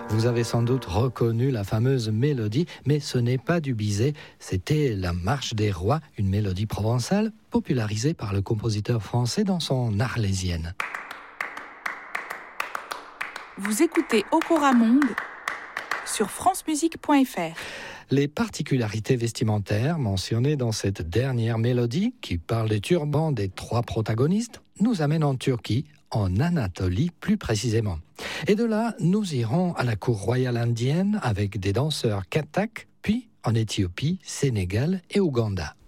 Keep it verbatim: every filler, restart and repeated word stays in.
Vous avez sans doute reconnu la fameuse mélodie, mais ce n'est pas du Bizet, c'était la Marche des Rois, une mélodie provençale popularisée par le compositeur français dans son Arlésienne. Vous écoutez Okora Monde sur francemusique point f r. Les particularités vestimentaires mentionnées dans cette dernière mélodie, qui parle des turbans des trois protagonistes, nous amènent en Turquie, en Anatolie plus précisément. Et de là, nous irons à la cour royale indienne avec des danseurs kathaks, puis en Éthiopie, Sénégal et Ouganda.